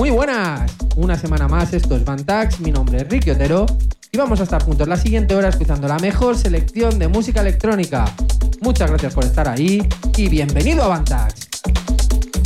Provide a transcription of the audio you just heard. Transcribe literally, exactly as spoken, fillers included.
Muy buenas, una semana más, esto es Vantax, mi nombre es Ricky Otero y vamos a estar juntos la siguiente hora escuchando la mejor selección de música electrónica. Muchas gracias por estar ahí y bienvenido a Vantax.